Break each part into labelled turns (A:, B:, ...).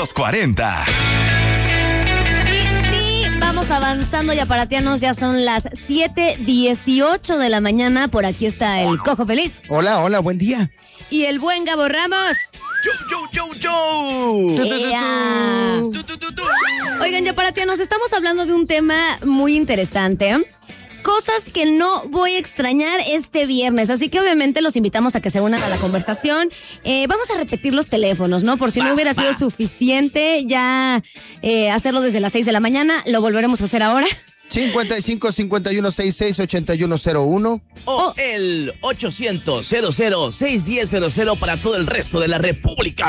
A: los 40.
B: Vamos avanzando y aparatianos, ya son las 7:18 de la mañana. Por aquí está el Cojo Feliz.
C: Hola, buen día.
B: Y el buen Gabo Ramos. Oigan, ya aparatianos, estamos hablando de un tema muy interesante. Cosas que no voy a extrañar este viernes, así que obviamente los invitamos a que se unan a la conversación. Vamos a repetir los teléfonos, ¿no? Por si no hubiera sido suficiente ya hacerlo desde las 6 de la mañana, lo volveremos a hacer ahora.
C: 55 51 66 8101
D: o el 800-00-610-00 para todo el resto de la República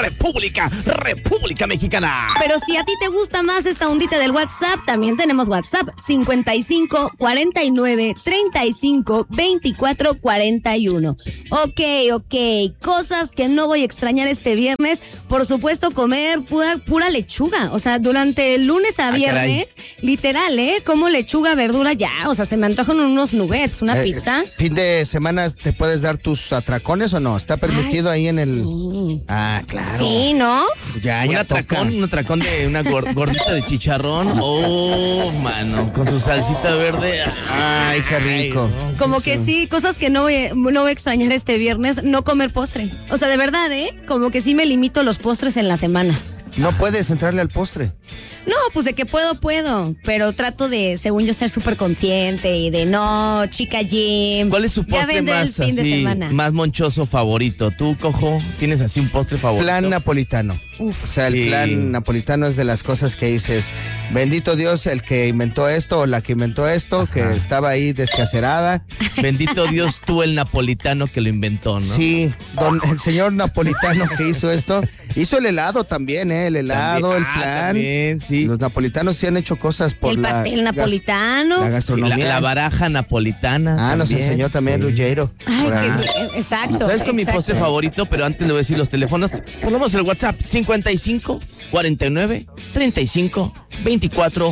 D: Mexicana.
B: Pero si a ti te gusta más esta ondita del WhatsApp, también tenemos WhatsApp 55 49 35 24 41. Ok, cosas que no voy a extrañar este viernes, por supuesto comer pura lechuga, o sea, durante el lunes a viernes, literal, como lechuga, verdura, ya, o sea, se me antojan unos nuggets, una pizza.
C: ¿Fin de semana te puedes dar tus atracones o no? ¿Está permitido ahí en el...?
B: Sí.
C: Ah, claro.
B: Sí, ¿no?
C: Ya
D: un atracón de una gordita de chicharrón. Oh, mano, con su salsita verde.
C: Ay, qué rico.
B: Como que sí, cosas que no voy a extrañar este viernes, no comer postre. O sea, de verdad, como que sí me limito los postres en la semana.
C: No puedes entrarle al postre.
B: No, pues de que puedo, pero trato de, según yo, ser súper consciente y de no, chica Jim.
D: ¿Cuál es su postre más así, más monchoso favorito? ¿Tú, Cojo, tienes así un postre favorito?
C: Flan napolitano.
B: Uf.
C: O sea, el flan napolitano es de las cosas que dices, bendito Dios el que inventó esto o la que inventó esto, que estaba ahí descacerada.
D: Bendito Dios tú el napolitano que lo inventó, ¿no?
C: Sí, el señor napolitano que hizo esto, hizo el helado también, el helado, el flan.
D: También, sí.
C: Los napolitanos sí han hecho cosas por
B: el pastel napolitano.
C: La gastronomía.
D: La baraja napolitana.
C: También, nos enseñó también Ruggiero.
B: Ay, exacto.
D: ¿Sabes con mi postre favorito? Pero antes le voy a decir los teléfonos. Ponemos el WhatsApp 55 49 35 24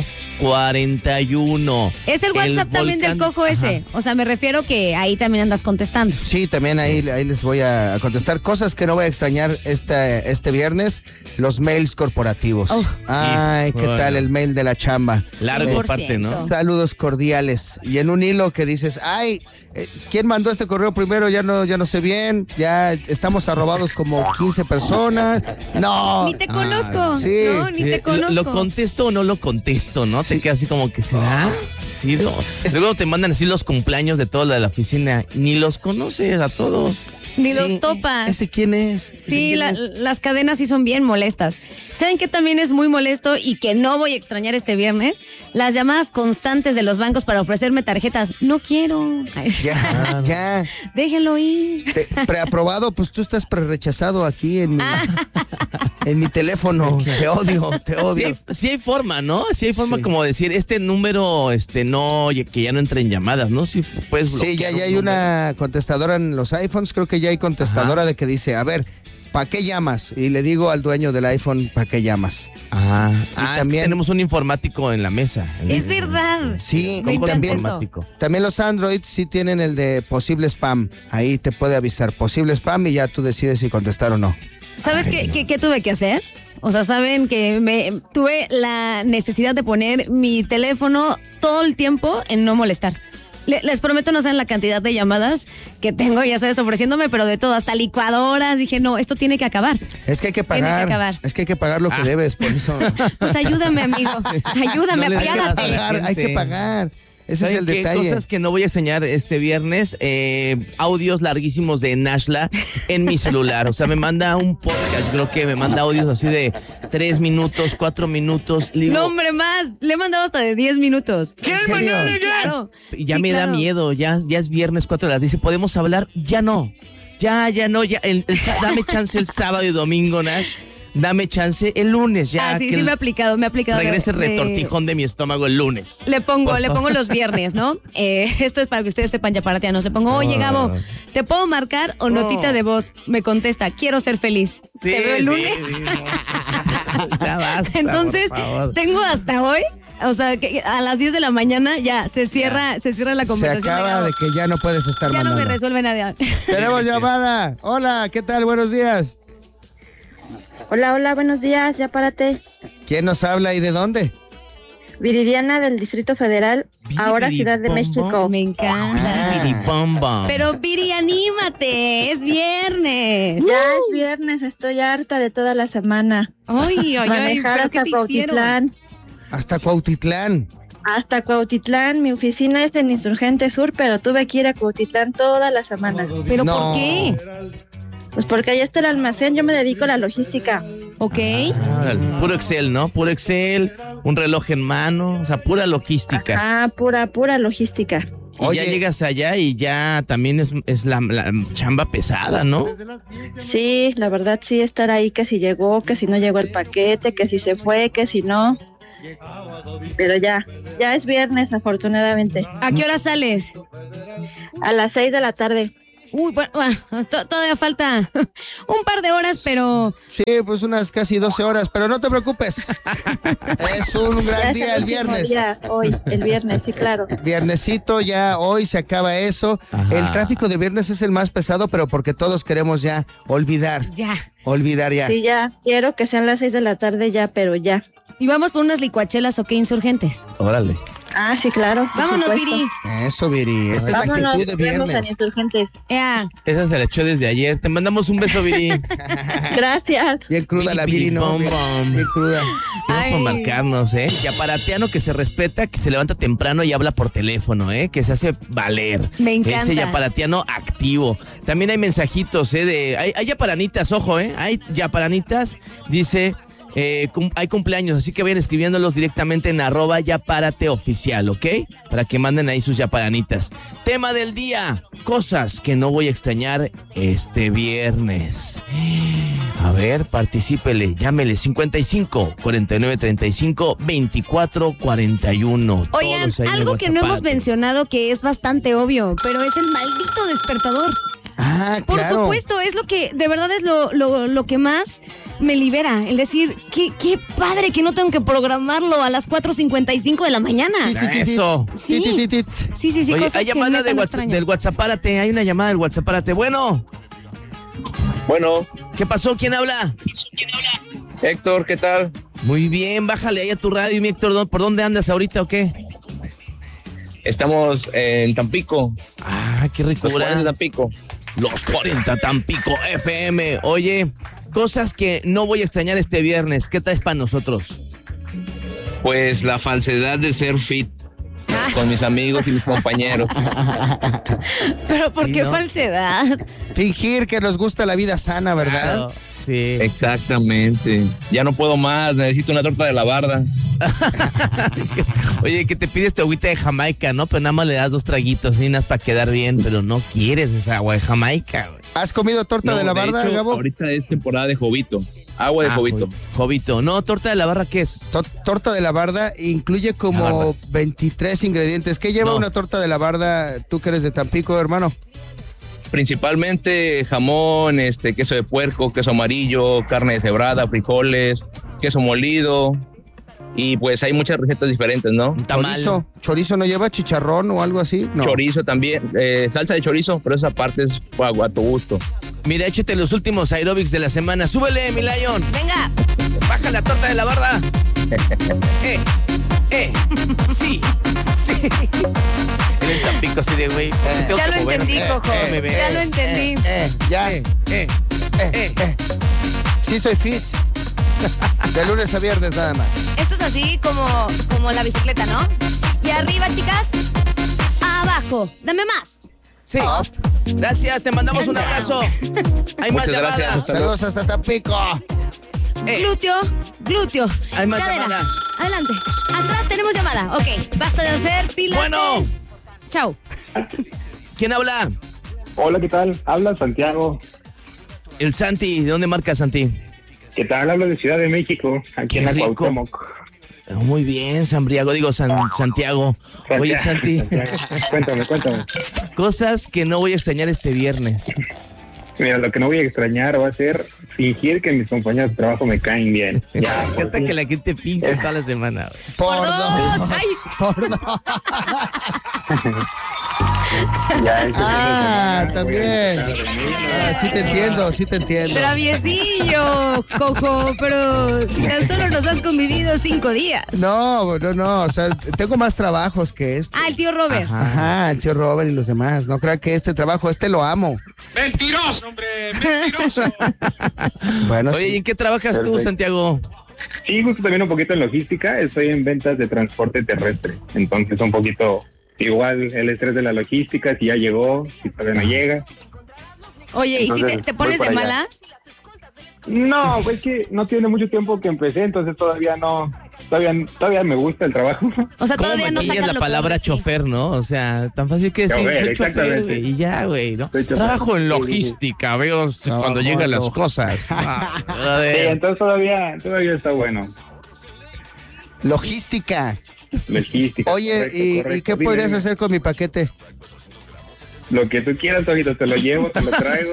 D: 41.
B: Es el WhatsApp también del Cojo ese. O sea, me refiero que ahí también andas contestando.
C: Sí, también ahí les voy a contestar cosas que no voy a extrañar este viernes, los mails corporativos. Ay, ¿qué tal el mail de la chamba?
D: Largo parte, ¿no?
C: Saludos cordiales. Y en un hilo que dices, ay, ¿quién mandó este correo primero? Ya no sé bien. Ya estamos arrobados como 15 personas. No.
B: Ni te conozco.
C: Sí.
B: No, ni te conozco.
D: ¿Lo contesto o no lo contesto, no?
C: Sí.
D: Te queda así como que será. Sí, no. Luego te mandan así los cumpleaños de toda la oficina. Ni los conoces a todos.
B: Ni los topas.
C: ¿Ese quién es?
B: Sí, las cadenas sí son bien molestas. ¿Saben qué también es muy molesto y que no voy a extrañar este viernes? Las llamadas constantes de los bancos para ofrecerme tarjetas. No quiero.
C: Ya.
B: Déjenlo ir.
C: Preaprobado, pues tú estás prerechazado aquí en mi teléfono. Te odio.
D: Sí hay forma, ¿no? Sí hay forma como decir, este número, no, que ya no entre en llamadas, ¿no? Sí, puedes bloquear.
C: Sí, ya hay una contestadora en los iPhones, creo que ya hay contestadora de que dice, a ver, ¿para qué llamas? Y le digo al dueño del iPhone, ¿para qué llamas?
D: Y también tenemos un informático en la mesa.
B: Es verdad.
C: Sí, y también los Androids sí tienen el de posible spam. Ahí te puede avisar posible spam y ya tú decides si contestar o no.
B: ¿Sabes qué tuve que hacer? O sea, saben que tuve la necesidad de poner mi teléfono todo el tiempo en no molestar. Les prometo no saben la cantidad de llamadas que tengo, ya sabes, ofreciéndome, pero de todo, hasta licuadoras. Dije, no, esto tiene que acabar.
C: Es que hay que pagar. Es que hay que pagar lo que debes, por eso.
B: Pues ayúdame, amigo. Ayúdame, apiádate.
C: Hay que pagar. Ese es el detalle.
D: Cosas que no voy a enseñar este viernes, audios larguísimos de Nashla en mi celular. O sea, me manda un podcast, creo que me manda audios así de 3 minutos, 4 minutos.
B: No, hombre, más. Le he mandado hasta de 10 minutos.
D: ¿Qué?
B: Claro.
D: Ya me da miedo, ya es viernes 4 de la tarde. Dice, ¿podemos hablar? Ya no. Ya no. Dame chance el sábado y domingo, Nash. Dame chance el lunes ya.
B: Sí, me ha aplicado.
D: Regrese retortijón de mi estómago el lunes.
B: Le pongo los viernes, ¿no? Esto es para que ustedes sepan, yaparatianos. Le pongo, oye, Gabo, ¿te puedo marcar o notita de voz? Me contesta, quiero ser feliz.
D: Sí,
B: ¿te veo el lunes?
D: Sí. Ya basta,
B: entonces, tengo hasta hoy, o sea, que a las 10 de la mañana ya se cierra la conversación.
C: Se acaba de que ya no puedes estar
B: ya
C: mandando.
B: No me resuelve nadie.
C: Tenemos llamada. Hola, ¿qué tal? Buenos días.
A: Hola, hola, buenos días, ya párate.
C: ¿Quién nos habla y de dónde?
A: Viridiana del Distrito Federal, ahora Ciudad de México.
B: Me encanta.
D: Biribamba.
B: Pero Viri, anímate, es viernes.
A: Ya es viernes, estoy harta de toda la semana.
B: Ay, ay, ay,
A: Manejar
B: ¿pero qué
A: hasta
B: te hicieron?
A: Cuautitlán.
C: Hasta Cuautitlán.
A: Hasta Cuautitlán, mi oficina es en Insurgente Sur, pero tuve que ir a Cuautitlán toda la semana.
B: ¿Pero
C: No.
B: por qué?
A: Pues porque allá está el almacén, yo me dedico a la logística.
B: Ok.
D: Órale, puro Excel, ¿no? Puro Excel, un reloj en mano, o sea, pura logística.
A: Ajá, pura logística.
D: Y
C: Oye.
D: ya llegas allá y ya también es la chamba pesada, ¿no?
A: Sí, la verdad sí, estar ahí, que si llegó, que si no llegó el paquete, que si se fue, que si no. Pero ya es viernes, afortunadamente.
B: ¿A qué hora sales?
A: A las 6 de la tarde.
B: Uy, bueno, todavía falta un par de horas, pero
C: Sí, pues unas casi 12 horas, pero no te preocupes. Es un
A: Ya
C: gran
A: es
C: día el
A: último
C: viernes.
A: día, hoy, el viernes, sí, claro.
C: Viernesito, ya hoy se acaba eso.
D: Ajá.
C: El tráfico de viernes es el más pesado, pero porque todos queremos ya olvidar.
B: ya.
C: Olvidar ya.
A: Sí, ya, quiero que sean las 6 de la tarde ya, pero ya.
B: Y vamos por unas licuachelas, ¿ok, insurgentes?
D: Órale.
A: Ah, sí, claro. por
B: Vámonos,
A: supuesto.
B: Viri.
C: Eso, Viri. Esa es la
A: Vámonos,
C: actitud de
A: vemos en
C: viernes.
A: Insurgentes.
B: Ea,
D: Esa se la echó desde ayer. Te mandamos un beso, Viri.
A: Gracias.
C: Bien cruda la Viri, ¿no? Bien, bien cruda.
D: Gracias por
B: Ay.
D: marcarnos, ¿eh? Yaparatiano que se respeta, que se levanta temprano y habla por teléfono, ¿eh? Que se hace valer.
B: Me encanta.
D: Ese yaparatiano activo. También hay mensajitos, ¿eh? Hay yaparanitas, ojo, ¿eh? Hay yaparanitas, dice... hay cumpleaños, así que vayan escribiéndolos directamente en @yaparateoficial, ¿ok? Para que manden ahí sus yaparanitas. Tema del día, cosas que no voy a extrañar este viernes. A ver, particípele, llámele 55 49 35 24 41.
B: oigan,
D: Todos ahí en el
B: algo que no hemos
D: WhatsApp.
B: mencionado que es bastante obvio, pero es el maldito despertador.
C: Ah,
B: Por
C: claro.
B: supuesto, es lo que, de verdad es lo que más me libera. El decir, qué padre que no tengo que programarlo a las 4:55 de la mañana.
C: Tit, tit, tit.
D: Eso.
B: Sí.
C: Tit, tit, tit.
B: Sí,
D: Oye,
B: cosas
D: hay
B: que
D: llamada
B: neta no
D: del
B: extraño.
D: WhatsAppárate, hay una llamada del WhatsAppárate. Bueno,
E: Bueno,
D: ¿qué pasó? ¿Quién habla?
E: Héctor, ¿qué tal?
D: Muy bien, bájale ahí a tu radio, mi Héctor. ¿Por dónde andas ahorita o qué?
E: Estamos en Tampico,
D: Ah, qué
E: los 40 de
D: ricura.
E: Tampico.
D: Los 40 Tampico FM. Oye, cosas que no voy a extrañar este viernes. ¿Qué traes para nosotros?
E: Pues la falsedad de ser fit con mis amigos y mis compañeros.
B: Pero ¿por
D: Sí,
B: qué
D: ¿no?
B: falsedad?
C: Fingir que nos gusta la vida sana, ¿verdad?
D: Sí.
E: Exactamente. Ya no puedo más, necesito una torta de la barda.
D: Oye, que te pides tu agüita de Jamaica, ¿no? Pero nada más le das 2 traguitos, ni nada para quedar bien, pero no quieres esa agua de Jamaica, güey.
C: ¿Has comido torta
E: No,
C: de la barda,
E: hecho,
C: Gabo?
E: ahorita es temporada de jovito. Agua de jovito.
D: Jovito. No, torta de la barra, ¿qué es?
C: Torta de la barda incluye
D: La
C: como
D: barda.
C: 23 ingredientes. ¿Qué lleva
D: No.
C: una torta de la barda? Tú que eres de Tampico, hermano.
E: Principalmente jamón, queso de puerco, queso amarillo, carne deshebrada, frijoles, queso molido. Y pues hay muchas recetas diferentes, ¿no?
D: Tamal.
C: ¿Chorizo no lleva chicharrón o algo así? No.
E: Chorizo también, salsa de chorizo, pero esa parte es a tu gusto.
D: Mira, échate los últimos aerobics de la semana. Súbele, mi Lion.
B: Venga,
D: Baja la torta de la barda. Sí, sí. En el Tampico así de güey. tengo
B: ya
D: que
B: lo
D: moverme.
B: entendí, Cojo.
D: me ve.
B: Ya lo entendí.
C: Ya. Sí soy fit. De lunes a viernes nada más.
B: Esto es así como la bicicleta, ¿no? Y arriba, chicas, abajo, dame más.
D: Sí. Gracias, te mandamos un abrazo. Hay más
E: Muchas gracias.
D: llamadas.
C: Saludos hasta Tampico.
B: Glúteo.
D: Hay más
B: Cadera.
D: llamadas.
B: Adelante. Atrás tenemos llamada. Ok, basta de hacer pilates.
D: Bueno.
B: Chao.
D: ¿Quién habla?
F: Hola, ¿qué tal? Habla Santiago.
D: El Santi. ¿De dónde marca Santi?
F: ¿Qué tal? Habla de Ciudad de México, aquí
D: Qué
F: en la
D: rico.
F: Cuauhtémoc.
D: Oh, muy bien, Santiago. Digo, Santiago. Oye, Santi.
F: Santiago. Cuéntame.
D: Cosas que no voy a extrañar este viernes.
F: Mira, lo que no voy a extrañar va a ser fingir que mis compañeros de trabajo me caen bien. Ya,
D: Me encanta que la gente pinta toda la semana.
C: Por
B: Por dos.
C: dos.
B: Ay.
C: Por dos.
F: ya, ese fin de semana
C: también.
F: voy a estar dormido.
C: Sí te entiendo.
B: Traviesillo, Cojo, pero si tan solo nos has convivido 5 días.
C: No, o sea, tengo más trabajos que este.
B: Ah, el tío Robert.
C: Ajá, el tío Robert y los demás. No crean que este trabajo, lo amo.
G: ¡Mentiroso, hombre! ¡Mentiroso!
C: Bueno,
D: Oye, ¿y
C: sí.
D: en qué trabajas tú,
F: Perfecto.
D: Santiago?
F: Sí, justo también un poquito en logística. Estoy en ventas de transporte terrestre. Entonces, un poquito igual el estrés de la logística, si ya llegó, si todavía no llega.
B: Oye, ¿y si
F: Entonces,
B: te
F: voy
B: pones de
F: para allá.
B: malas?
F: No, pues que no tiene mucho tiempo que empecé, entonces todavía me gusta el trabajo.
B: O sea,
D: ¿Cómo
B: todavía no
D: maquillas
B: sacas
D: la
B: lo
D: palabra
B: peor de ti.
D: chofer, no? O sea, tan fácil que decir,
F: Chofer,
D: soy chofer,
F: exactamente.
D: güey, y ya, güey, ¿no?
F: Soy chofer.
D: Trabajo en
F: Sí, sí, sí.
D: logística, veo cuando llegan las cosas. Ah,
F: Sí,
D: joder.
F: entonces todavía está bueno.
C: Logística.
F: Logística.
C: Oye,
F: correcto,
C: ¿y
F: correcto.
C: qué
F: Dime,
C: podrías
F: dime.
C: hacer con mi paquete?
F: Lo que tú quieras, Tojito, te lo llevo, te lo traigo.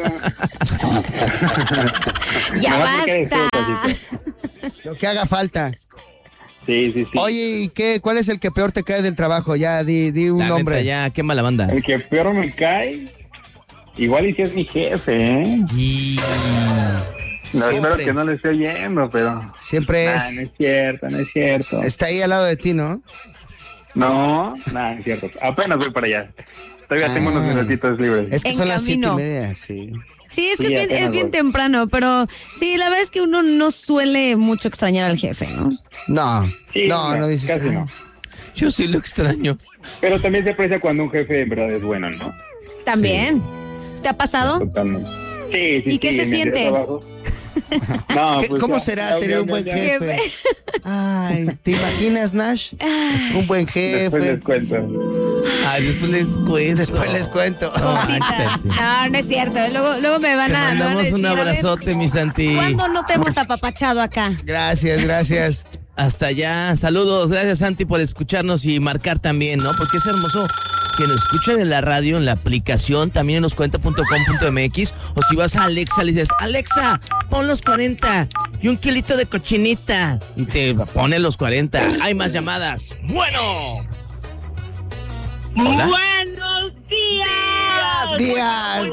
B: Ya
F: Nomás porque eres tú,
B: basta.
F: Tojito.
C: Lo que haga falta.
F: Sí, sí, sí.
C: Oye, ¿y cuál es el que peor te cae del trabajo? Ya, di un
D: La
C: nombre.
D: neta, ya, qué mala banda.
F: El que peor me cae, igual y si es mi jefe, ¿eh?
D: Y...
F: No,
C: Siempre.
F: espero que no le esté oyendo, pero...
C: Siempre
F: Nah, no es cierto, no es cierto.
C: está ahí al lado de ti, ¿no?
F: No, nada, es cierto. Apenas voy para allá. Todavía tengo unos minutitos libres.
C: Es que
B: En
C: son las
B: camino.
C: 7:30, sí.
B: Sí, es que
F: Sí,
B: es
F: apenas
B: bien
F: voy.
B: temprano, pero sí, la verdad es que uno no suele mucho extrañar al jefe, ¿no?
C: No,
F: Sí,
C: no dices.
F: casi
C: "Ay".
F: no.
D: Yo sí lo extraño.
F: Pero también se aprecia cuando un jefe en verdad es bueno, ¿no?
B: También. ¿Te ha pasado?
F: Totalmente. Sí, sí,
B: ¿Y qué
F: sí,
B: se
F: en mi
B: siente?
F: trabajo. No,
C: ¿Qué-
F: pues,
C: ¿Cómo
F: ya,
C: será
F: ya,
C: tener
F: ya,
C: un buen
F: ya.
C: jefe? Ay, ¿te imaginas, Nash? Un buen
F: Después
C: jefe.
F: les cuento.
D: Ay, después les cuento.
C: Después les cuento.
B: Cosita. No, no es cierto. Luego me van
D: Te
B: a. me van a
D: mandamos
B: decir,
D: un
B: a ver,
D: abrazote, mi Santi.
B: ¿cuándo no te hemos apapachado acá?
C: Gracias.
D: Hasta allá. Saludos. Gracias, Santi, por escucharnos y marcar también, ¿no? Porque es hermoso que nos escuchen en la radio, en la aplicación, también en loscuenta.com.mx. O si vas a Alexa, le dices, Alexa, pon los 40 y un kilito de cochinita. Y te pone los 40. Hay más llamadas. Bueno. Hola.
H: Buenos días.
C: Días.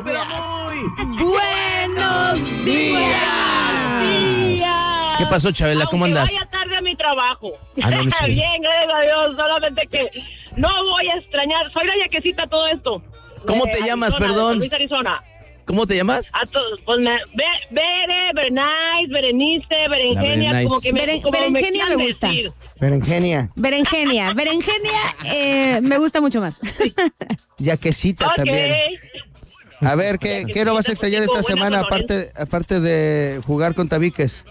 B: ¡Buenos días!
D: ¿Qué pasó, Chabela? ¿Cómo
H: Aunque
D: andas?
H: vaya tarde a mi trabajo.
D: Ah, no, no, chévere.
H: Bien, gracias a Dios. Solamente que no voy a extrañar. Soy la yaquecita todo esto.
D: ¿Cómo
H: De
D: te llamas,
H: Arizona, de
D: perdón?
H: San Luis, Arizona.
D: ¿Cómo te llamas?
H: A todos, pues Bere, Berenice, Berenice, Berengenia,
D: Berenice.
H: como que como
B: Berenjenia
H: quieran
B: me gusta.
H: decir.
C: Berengenia.
B: Berenjenia me gusta mucho más.
C: Yaquecita
H: Ok.
C: también. A ver, ¿qué no vas a extrañar esta
H: Buena
C: semana
H: colores.
C: aparte de jugar con tabiques?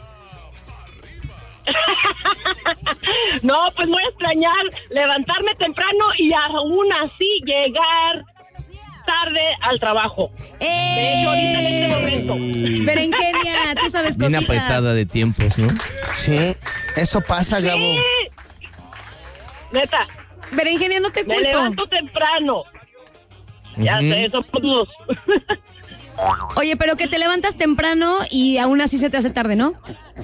H: No, pues voy a extrañar levantarme temprano y aún así llegar tarde al trabajo. De hecho, ahorita en este momento.
B: Berenjenia, tú sabes
D: Bien
B: cositas.
D: apretada de tiempos, ¿no?
C: Sí, eso pasa, Gabo.
H: Sí. Neta,
B: Berenjenia, no te
H: me
B: culpo.
H: levanto temprano. Ya sé, somos dos.
B: Oye, pero que te levantas temprano y aún así se te hace tarde, ¿no?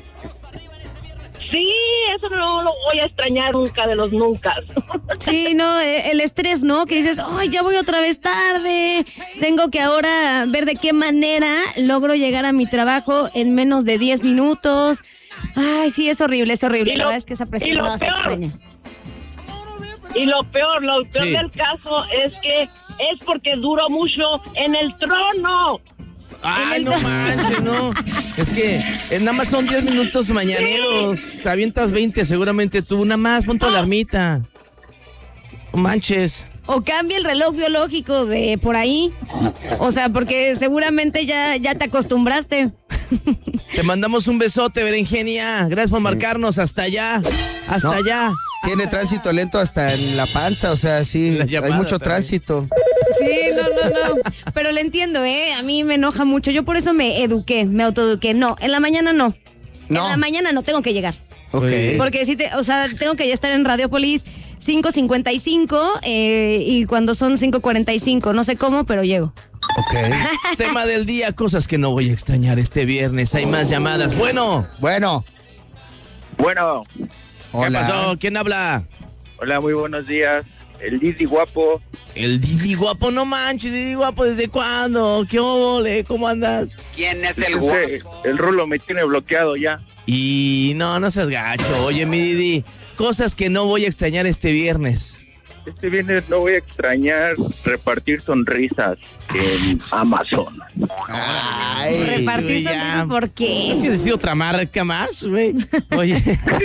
H: Sí, eso no lo voy a extrañar nunca de los nunca.
B: Sí, no, el estrés, ¿no? Que dices, ay, ya voy otra vez tarde, tengo que ahora ver de qué manera logro llegar a mi trabajo en menos de 10 minutos. Ay, sí, es horrible,
H: Y
B: La
H: lo-
B: verdad es que esa
H: y
B: presión
H: lo
B: no se
H: peor.
B: extraña.
H: Y lo peor
D: Sí.
H: del caso es que es porque duró mucho en el trono.
D: Ay, no manches, no. Es que nada más son 10 minutos mañaneros. Te avientas 20 seguramente tú. Nada más, pon tu alarmita. No manches.
B: O cambia el reloj biológico de por ahí. O sea, porque seguramente ya te acostumbraste.
D: Te mandamos un besote, Berengenia. Gracias por marcarnos. Hasta allá. Hasta
C: No.
D: allá.
C: Tiene tránsito lento hasta en la panza, o sea, sí,
D: La
C: hay
D: llamada
C: mucho
D: también.
C: tránsito.
B: Sí, no. Pero le entiendo, ¿eh? A mí me enoja mucho. Yo por eso me autoeduqué. No, en la mañana no.
C: No.
B: En la mañana no tengo que llegar.
C: Ok.
B: Porque sí, tengo que ya estar en Radiopolis 5:55 y cuando son 5:45, no sé cómo, pero llego.
C: Ok.
D: Tema del día, cosas que no voy a extrañar este viernes. Hay más llamadas. Bueno.
I: Bueno.
D: ¿Qué
C: Hola.
D: pasó? ¿Quién habla?
I: Hola, muy buenos días. El Didi guapo.
D: El Didi guapo, no manches, Didi guapo, ¿desde cuándo? ¿Qué ole? ¿Cómo andas?
I: ¿Quién es el guapo? El Rulo me tiene bloqueado ya.
D: Y no seas gacho. Oye, mi Didi, cosas que no voy a extrañar este viernes.
I: Este viernes no voy a extrañar repartir sonrisas en Amazon.
C: Ay,
B: Repartir
D: güey, ya.
B: sonrisas, ¿por qué?
D: ¿Quieres decir otra marca más, güey? Oye.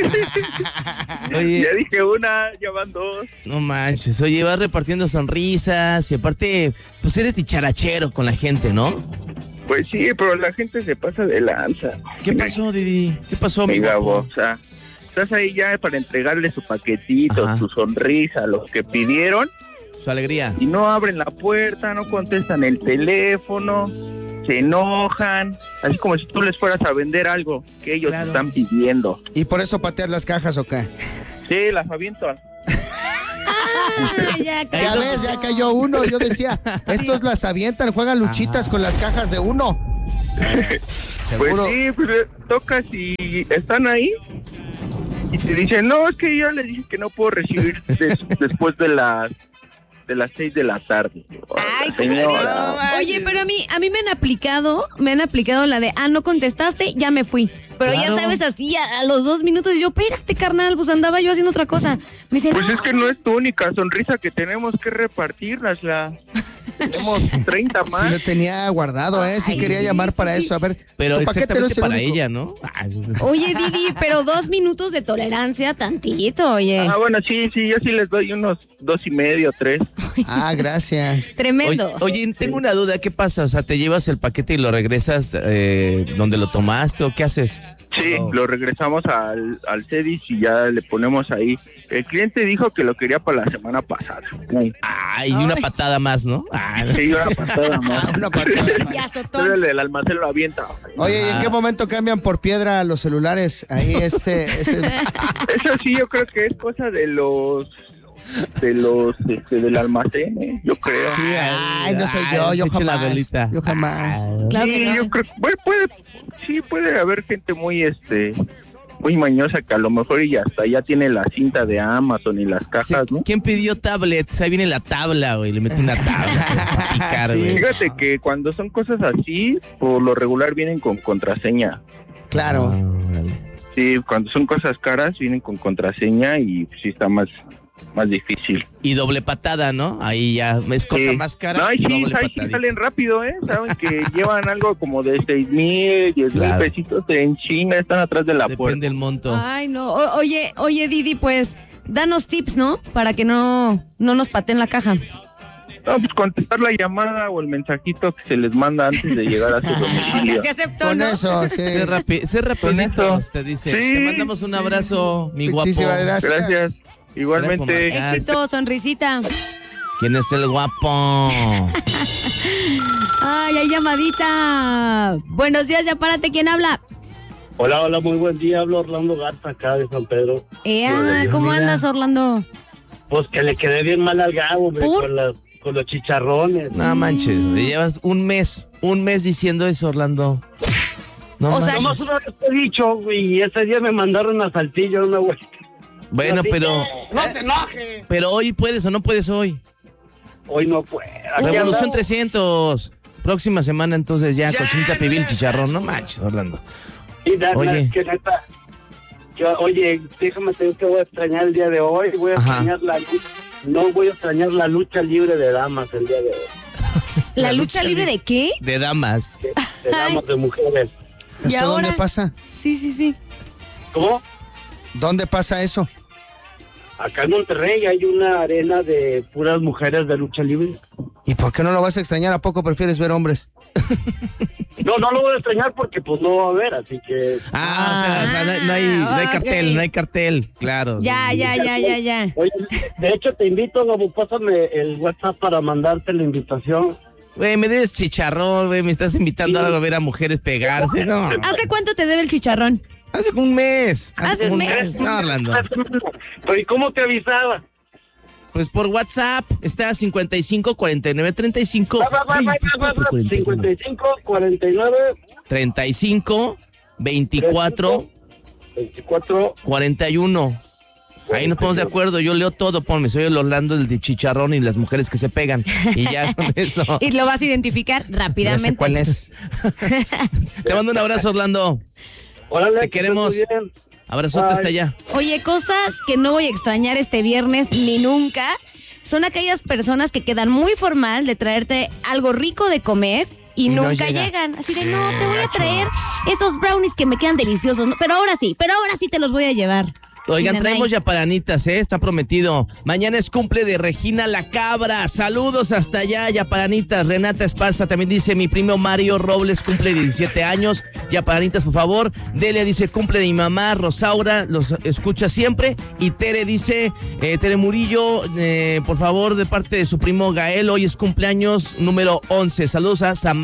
D: Oye,
I: Ya dije una, ya van dos.
D: no manches. Oye, vas repartiendo sonrisas y aparte, pues eres dicharachero con la gente, ¿no?
I: Pues sí, pero la gente se pasa de lanza.
D: ¿Qué pasó, Didi? ¿Qué pasó, mi
I: Mira
D: guapo?
I: vos, o sea, estás ahí ya para entregarle su paquetito,
D: Ajá.
I: su sonrisa, los que pidieron,
D: Su alegría.
I: y no abren la puerta, no contestan el teléfono, se enojan, así como si tú les fueras a vender algo que ellos
D: Claro.
I: están pidiendo.
C: ¿y por eso pateas las cajas o qué?
I: Sí, las aviento.
B: Ya,
C: Ya ves, ya cayó uno. Yo decía, estos las avientan, juegan luchitas con las cajas de uno.
I: Pues
C: Seguro.
I: sí, pues tocas y están ahí y te dicen, no, es que yo les dije que no puedo recibir después de las 6 de la tarde.
B: Ay, ¿cómo
I: Señora.
B: crees? Oye, pero a mí me han aplicado la de, no contestaste, ya me fui. Pero
D: Claro.
B: ya sabes, así a los 2 minutos, y yo, espérate, carnal, pues andaba yo haciendo otra cosa. Me dice,
I: Pues
B: no,
I: es que no es tu única sonrisa que tenemos que repartirlas, tenemos 30
C: Sí
I: más.
C: lo tenía guardado, sí
B: Ay,
C: quería
B: sí,
C: llamar
B: sí,
C: para
B: sí.
C: eso. A ver,
D: Pero
C: tu paquete no es
D: exactamente
C: el
D: para
C: único.
D: ella, ¿no?
B: oye, Didi, pero 2 minutos de tolerancia, tantito, oye.
I: Bueno, sí, yo sí les doy unos 2.5, 3.
C: Ah, gracias.
B: Tremendo.
D: Oye, tengo una duda, ¿qué pasa? O sea, ¿te llevas el paquete y lo regresas donde lo tomaste o qué haces?
I: Sí, lo regresamos al CEDIS y ya le ponemos ahí. El cliente dijo que lo quería para la semana pasada.
D: Ay, y una patada más, ¿no? Ah,
I: Sí, una patada más.
C: Una patada.
B: Y azotón.
I: Pero el almacén lo avienta.
C: Oye, ¿y en qué momento cambian por piedra los celulares? Ahí ese...
I: Eso sí, yo creo que es cosa del almacén, yo creo.
C: Sí, ay, no soy yo
D: eche la
C: jamás.
D: velita.
C: Yo jamás.
B: Claro
I: Sí,
B: que no.
I: yo creo que puede haber gente muy mañosa que a lo mejor y hasta ya tiene la cinta de Amazon y las
D: sí,
I: cajas, ¿no?
D: ¿quién pidió tablets? Ahí viene la tabla, güey. Le mete una tabla para picar, güey.
I: Fíjate que cuando son cosas así, por lo regular vienen con contraseña.
C: Claro.
I: Sí, cuando son cosas caras vienen con contraseña y sí está más difícil.
D: Y doble patada, ¿no? Ahí ya es cosa
I: Sí.
D: más cara.
I: No, ahí sí
D: patadita.
I: salen rápido, Saben que llevan algo como de 6,000, 10,000
D: Claro.
I: pesitos en China, están atrás de la puerta.
D: Depende del monto.
B: Ay, no. Oye, Didi, pues, danos tips, ¿no? Para que no nos pateen la caja.
I: No, pues contestar la llamada o el mensajito que se les manda antes de llegar a su domicilio.
B: Se aceptó,
C: Con
B: ¿no?
C: eso, sí.
D: Sé rapidito, te dice.
I: Sí.
D: Te mandamos un abrazo, mi guapo.
C: Muchísimas gracias.
I: Gracias. Igualmente.
D: Gracias.
B: Éxito, sonrisita.
D: ¿Quién es el guapo?
B: Ay, hay llamadita. Buenos días, ya párate. ¿Quién habla?
J: Hola, muy buen día. Hablo Orlando Garza acá de San Pedro.
B: ¿Cómo
D: mira.
B: andas, Orlando?
J: Pues que le quedé bien mal al Gabo, hombre,
B: ¿Por?
J: con los chicharrones.
D: No manches, le llevas un mes diciendo eso, Orlando. No
B: O sea,
D: manches.
J: Nomás una vez te he dicho, güey, y ese día me mandaron a Saltillo una vuelta.
D: Bueno, pero
J: ¡No se enoje!
D: pero hoy puedes o no puedes hoy.
J: Hoy no puedo.
D: Revolución 300. Próxima semana entonces ya cochinita pibil chicharrón, no manches, Orlando.
J: Y nada,
D: Oye.
J: que neta. Oye, déjame te digo que voy a extrañar el día de hoy. Voy a
D: Ajá.
J: extrañar la lucha. No voy a extrañar la lucha libre de damas el día de hoy.
B: ¿La lucha libre de qué?
D: De damas.
J: De damas, de mujeres.
B: ¿Y
C: ¿Eso dónde
B: ahora?
C: pasa?
B: Sí.
J: ¿Cómo?
C: ¿Dónde pasa eso?
J: Acá en Monterrey hay una arena de puras mujeres de lucha libre.
C: ¿Y por qué no lo vas a extrañar? ¿A poco prefieres ver hombres?
J: No lo voy a extrañar porque pues no va a haber, así que...
D: O sea, no hay
B: ok.
D: cartel, no hay cartel, claro.
B: Ya.
J: Oye, de hecho te invito, Gabo, pásame el WhatsApp para mandarte la invitación.
D: Güey, me debes chicharrón, güey, me estás invitando a ver a mujeres pegarse, no.
B: ¿Hace cuánto te debe el chicharrón?
D: Hace como un mes.
B: ¿Hace
D: como
B: un mes?
D: No, Orlando.
J: Pero ¿y cómo te avisaba?
D: Pues por WhatsApp está 55 49 35 24 41.
J: 55 49
D: 35 24 41. Ahí nos ponemos de acuerdo, yo leo todo, ponme, soy el Orlando, el de Chicharrón y las mujeres que se pegan. Y ya con eso.
B: Y lo vas a identificar rápidamente.
C: No sé cuál es.
D: Te mando un abrazo, Orlando.
J: Órale,
D: te queremos. Abrazote hasta allá.
B: Oye, cosas que no voy a extrañar este viernes ni nunca son aquellas personas que quedan muy formal de traerte algo rico de comer y nunca llegan. Así de, no, te voy a traer esos brownies que me quedan deliciosos. ¿no? Pero ahora sí te los voy a llevar.
D: Oigan, traemos yaparanitas, está prometido. Mañana es cumple de Regina la Cabra. Saludos hasta allá, yaparanitas. Renata Esparza también dice, mi primo Mario Robles cumple 17 años. Yaparanitas, por favor. Delia dice, cumple de mi mamá. Rosaura los escucha siempre. Y Tere dice, Tere Murillo, por favor, de parte de su primo Gael, hoy es cumpleaños número 11. Saludos a Sam.